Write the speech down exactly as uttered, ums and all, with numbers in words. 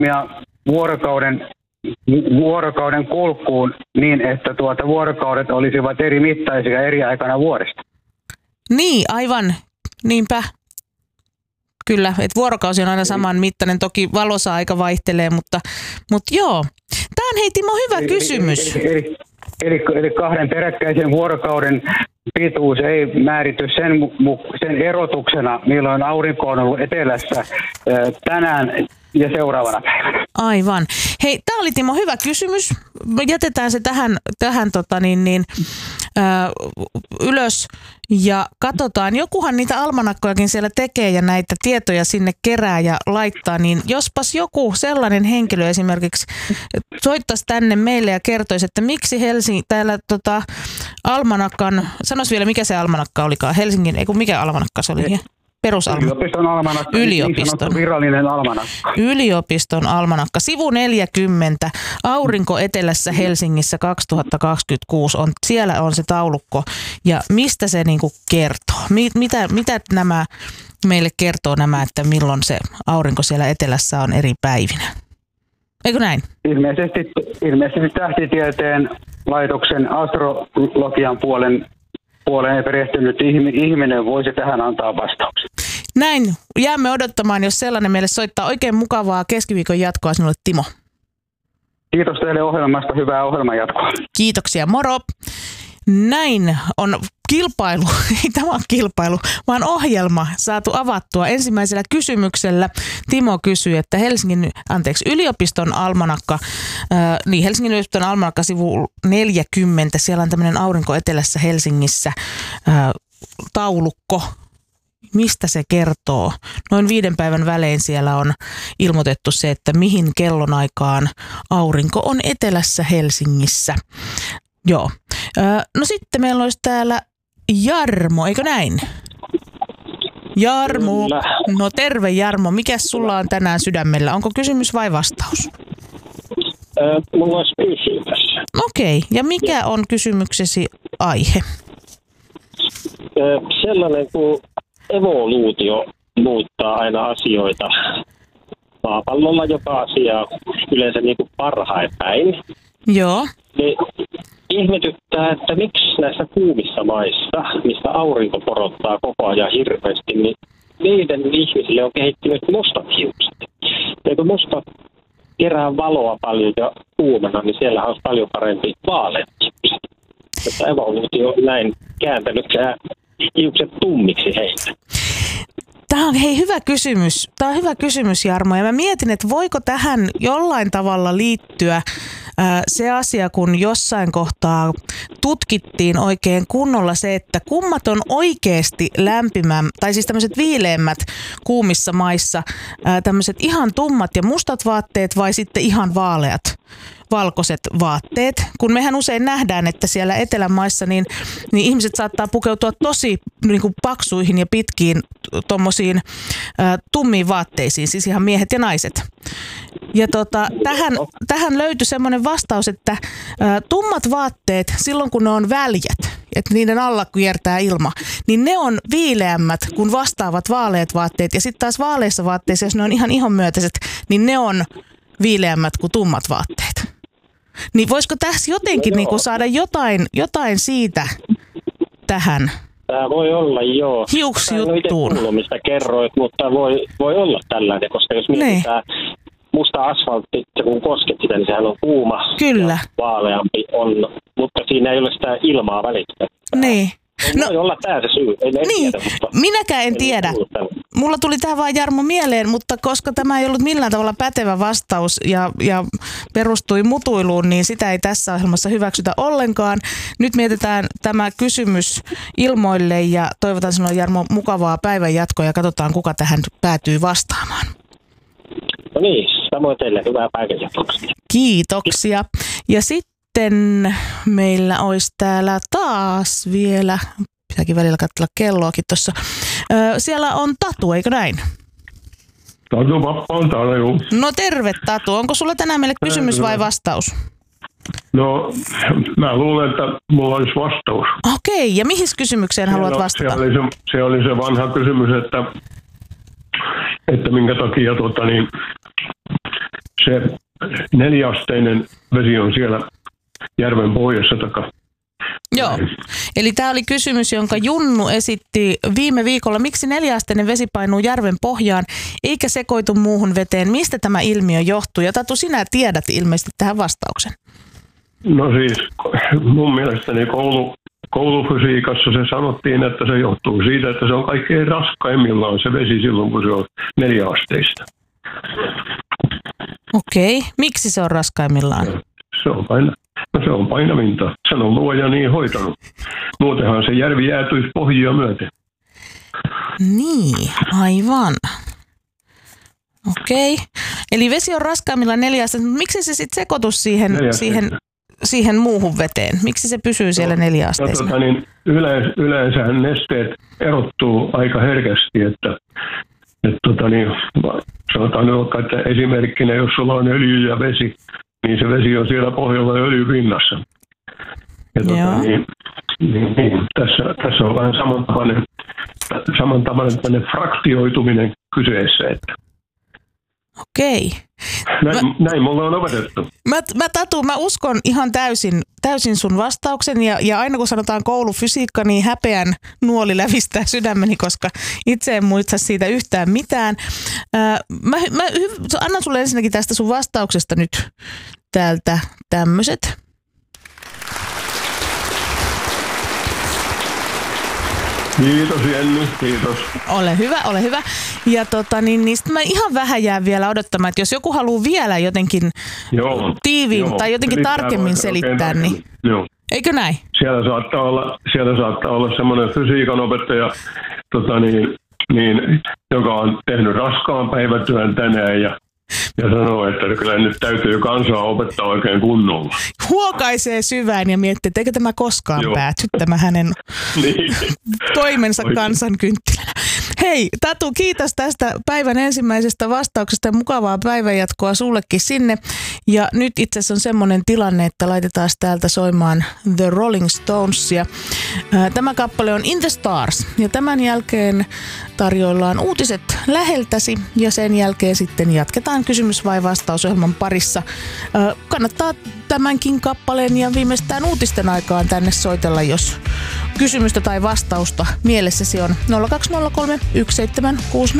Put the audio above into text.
vuorokauden, vuorokauden kulkuun niin, että tuota vuorokaudet olisivat eri mittaisia eri aikana vuodesta. Niin, aivan. Niinpä. Kyllä, että vuorokausi on aina saman mittainen. Toki valossa aika vaihtelee, mutta, mutta joo. Tämä on, hei Timo, hyvä eli, kysymys. Eli, eli, eli, eli kahden peräkkäisen vuorokauden pituus ei määrity sen, sen erotuksena, milloin aurinko on ollut etelässä tänään ja seuraavana päivänä. Aivan. Hei, tämä oli Timo hyvä kysymys. Jätetään se tähän, tähän tota niin, niin, ö, ylös ja katsotaan. Jokuhan niitä almanakkojakin siellä tekee ja näitä tietoja sinne kerää ja laittaa, niin jospas joku sellainen henkilö esimerkiksi soittaisi tänne meille ja kertoisi, että miksi Helsingin täällä tota, almanakkan, sanois vielä mikä se almanakka olikaan, Helsingin, ei kun mikä almanakka se oli? Perusalmanakka. Yliopiston almanakka. Yliopiston. Niin virallinen almanakka. Yliopiston almanakka. Sivu neljäkymmentä. Aurinko etelässä Helsingissä kaksituhattakaksikymmentäkuusi. On, siellä on se taulukko. Ja mistä se niinku kertoo? Mitä, mitä nämä meille kertoo nämä, että milloin se aurinko siellä etelässä on eri päivinä? Eikö näin? Ilmeisesti, ilmeisesti tähtitieteen laitoksen astrologian puolen puoleen perehtynyt ihminen voisi tähän antaa vastauksen. Näin. Jäämme odottamaan, jos sellainen meille soittaa. Oikein mukavaa keskiviikon jatkoa sinulle, Timo. Kiitos teille ohjelmasta. Hyvää ohjelman jatkoa. Kiitoksia. Moro. Näin on kilpailu, ei tämä ole kilpailu, vaan ohjelma saatu avattua. Ensimmäisellä kysymyksellä Timo kysyi, että Helsingin, anteeksi, yliopiston almanakka, äh, niin Helsingin yliopiston almanakka sivu neljäkymmentä, siellä on tämmöinen aurinko etelässä Helsingissä äh, taulukko. Mistä se kertoo? Noin viiden päivän välein siellä on ilmoitettu se, että mihin kellonaikaan aurinko on etelässä Helsingissä. Joo. No sitten meillä olisi täällä Jarmo, eikö näin? Jarmo. Kyllä. No terve Jarmo. Mikäs sulla on tänään sydämellä? Onko kysymys vai vastaus? Äh, mulla olisi kysymys tässä. Okei. Okay. Ja mikä ja. on kysymyksesi aihe? Äh, sellainen kuin evoluutio muuttaa aina asioita maapallolla joka asia yleensä niin kuin parhain päin. Joo. Niin ihmetyttää, että miksi näissä kuumissa maissa, mistä aurinko porottaa koko ajan hirveästi, niin niiden ihmisille on kehittynyt mustat hiukset. Ja kun mustat kerää valoa paljon ja kuumana, niin siellä on paljon parempi vaaleat hiukset. Mutta evoluutio on näin kääntänyt nämä hiukset tummiksi heille. Tämä on hei hyvä kysymys. Tämä on hyvä kysymys, Jarmo. Ja mä mietin, että voiko tähän jollain tavalla liittyä ää, se asia, kun jossain kohtaa tutkittiin oikein kunnolla se, että kummat on oikeasti lämpimän, tai siis tämmöiset viileämmät kuumissa maissa, ää, tämmöiset ihan tummat ja mustat vaatteet vai sitten ihan vaaleat valkoiset vaatteet. Kun mehän usein nähdään, että siellä etelämaissa niin, niin ihmiset saattaa pukeutua tosi niin kuin paksuihin ja pitkiin tommosiin ä, tummiin vaatteisiin, siis ihan miehet ja naiset. Ja tota, tähän, tähän löytyi semmoinen vastaus, että ä, tummat vaatteet silloin kun ne on väljät, että niiden alla kiertää ilma, niin ne on viileämmät kuin vastaavat vaaleat vaatteet. Ja sitten taas vaaleissa vaatteissa, jos ne on ihan ihonmyötäiset, niin ne on viileämmät kuin tummat vaatteet. Niin voisiko tässä jotenkin no niin kuin saada jotain, jotain siitä tähän? Tämä voi olla, joo. Hiuksjuttuun. En ole mistä kerroit, mutta voi, voi olla tällainen, koska jos mietitään musta asfaltti, kun kosket sitä, niin sehän on kuuma. Kyllä. Ja vaaleampi on, mutta siinä ei ole sitä ilmaa välittämään. Niin. No, voi olla tämä se syy. En, en niin, tiedä, mutta minäkään en, en tiedä. Mulla tuli tämä vaan Jarmo mieleen, mutta koska tämä ei ollut millään tavalla pätevä vastaus ja, ja perustui mutuiluun, niin sitä ei tässä ohjelmassa hyväksytä ollenkaan. Nyt mietitään tämä kysymys ilmoille ja toivotan sinulle Jarmo mukavaa päivän jatkoa ja katsotaan kuka tähän päätyy vastaamaan. No niin, samoin teille hyvää päivän jatkoa. Kiitoksia. Ja sitten Sitten meillä olisi täällä taas vielä, pitääkin välillä katsella kelloakin tuossa. Siellä on Tatu, eikö näin? Tatu Vappa on täällä, juu. No terve Tatu, onko sulla tänään meille kysymys vai vastaus? No mä luulen, että mulla olisi vastaus. Okei, ja mihin kysymykseen se haluat no, vastata? Se oli se, se oli se vanha kysymys, että, että minkä takia tota, niin, se neljäasteinen vesi on siellä järven pohjassa takaa. Joo, eli tämä oli kysymys, jonka Junnu esitti viime viikolla. Miksi neljäasteinen vesi painuu järven pohjaan eikä sekoitu muuhun veteen? Mistä tämä ilmiö johtuu? Ja Tatu, sinä tiedät ilmeisesti tähän vastauksen. No siis mun mielestäni koulu, koulufysiikassa se sanottiin, että se johtuu siitä, että se on kaikkein raskaimmillaan se vesi silloin, kun se on neljäasteista. Okei, miksi se on raskaimmillaan? Se on paina. No se on painavinta. Sen on luoja niin hoitanut. Muutenhan se järvi jäätyisi pohjia myöten. Niin, aivan. Okei. Eli vesi on raskaimmillaan neljäasteista, mutta miksi se sitten sekoitus siihen, siihen, siihen muuhun veteen? Miksi se pysyy siellä no, neljäasteisena? No, tota, niin yleensä, yleensähän nesteet erottuu aika herkästi, että et, tota, niin, sanotaan nyt vaikka, että esimerkkinä, jos sulla on öljy ja vesi, niin se vesi on siellä pohjalla öljypinnassa. Ja tuota, niin, niin, niin, tässä, tässä on vähän samantapainen, samantapainen fraktioituminen kyseessä. Että. Okei. Näin, mä, näin mulla on opetettu. Mä, mä Tatu, mä uskon ihan täysin, täysin sun vastauksen ja, ja aina kun sanotaan koulufysiikka, niin häpeän nuoli lävistää sydämeni, koska itse en muista siitä yhtään mitään. Ää, mä, mä annan sulle ensinnäkin tästä sun vastauksesta nyt täältä tämmöiset. Kiitos Jenny, kiitos. Ole hyvä, ole hyvä. Ja tota, niin, niin sitten mä ihan vähän jään vielä odottamaan, että jos joku haluaa vielä jotenkin joo, tiiviin joo, tai jotenkin tarkemmin selittää, niin joo. Eikö näin? Siellä saattaa olla, siellä saattaa olla semmoinen fysiikan opettaja, tota niin, niin, joka on tehnyt raskaan päivätyön tänään ja Ja sanoo, että kyllä nyt täytyy kansaa opettaa oikein kunnolla. Huokaisee syvään ja miettii, että eikö tämä koskaan Joo. pääty, tämä hänen niin. toimensa kansankynttilänä. Hei Tatu, kiitos tästä päivän ensimmäisestä vastauksesta ja mukavaa päivänjatkoa sullekin sinne. Ja nyt itse asiassa on semmoinen tilanne, että laitetaan täältä soimaan The Rolling Stonesia. Tämä kappale on In the Stars ja tämän jälkeen tarjoillaan uutiset läheltäsi ja sen jälkeen sitten jatketaan kysymys- vai vastausohjelman parissa. Kannattaa tämänkin kappaleen ja viimeistään uutisten aikaan tänne soitella, jos kysymystä tai vastausta mielessäsi on nolla kaksi nolla kolme yksi seitsemän kuusi